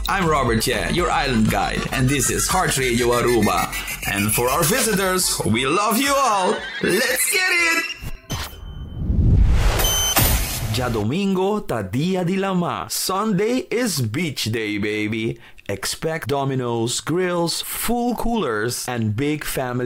I'm Robert Ye, your island guide, and this is Heart Radio Aruba. And for our visitors, we love you all. Let's get it! Ya domingo ta dia di lama. Sunday is beach day, baby. Expect dominoes, grills, full coolers, and big family